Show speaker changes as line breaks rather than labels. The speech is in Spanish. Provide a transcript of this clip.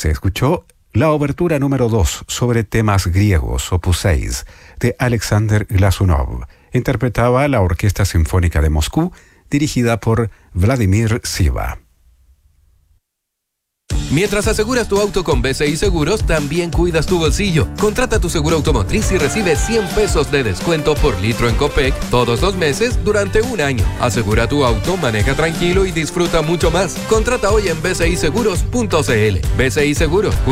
Se escuchó la obertura número 2 sobre temas griegos, opus 6, de Alexander Glazunov. Interpretaba la Orquesta Sinfónica de Moscú, dirigida por Vladimir Siva.
Mientras aseguras tu auto con BCI Seguros, también cuidas tu bolsillo. Contrata tu seguro automotriz y recibe 100 pesos de descuento por litro en Copec todos los meses durante un año. Asegura tu auto, maneja tranquilo y disfruta mucho más. Contrata hoy en bciseguros.cl. BCI Seguros.